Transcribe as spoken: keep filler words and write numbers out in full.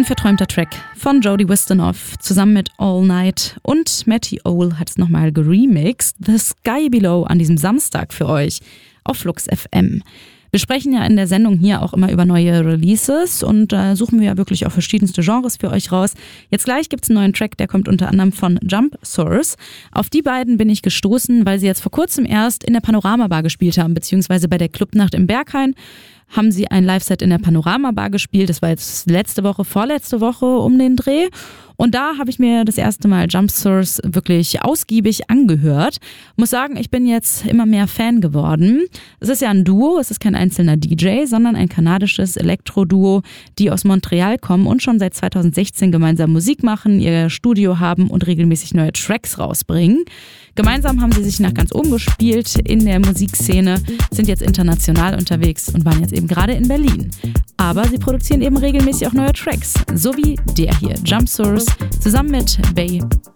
Ein verträumter Track von Jody Wisternoff zusammen mit All Night und Matty Owl hat es nochmal geremixed. The Sky Below an diesem Samstag für euch auf Flux F M. Wir sprechen ja in der Sendung hier auch immer über neue Releases und da äh, suchen wir ja wirklich auch verschiedenste Genres für euch raus. Jetzt gleich gibt es einen neuen Track, der kommt unter anderem von Jump Source. Auf die beiden bin ich gestoßen, weil sie jetzt vor kurzem erst in der Panorama Bar gespielt haben, beziehungsweise bei der Clubnacht im Berghain haben sie ein Live-Set in der Panorama Bar gespielt. Das war jetzt letzte Woche, vorletzte Woche um den Dreh. Und da habe ich mir das erste Mal Jump Source wirklich ausgiebig angehört. Muss sagen, ich bin jetzt immer mehr Fan geworden. Es ist ja ein Duo, es ist kein einzelner D J, sondern ein kanadisches Elektro-Duo, die aus Montreal kommen und schon seit zweitausendsechzehn gemeinsam Musik machen, ihr Studio haben und regelmäßig neue Tracks rausbringen. Gemeinsam haben sie sich nach ganz oben gespielt in der Musikszene, sind jetzt international unterwegs und waren jetzt eben gerade in Berlin. Aber sie produzieren eben regelmäßig auch neue Tracks, so wie der hier, Jump Source, zusammen mit Bay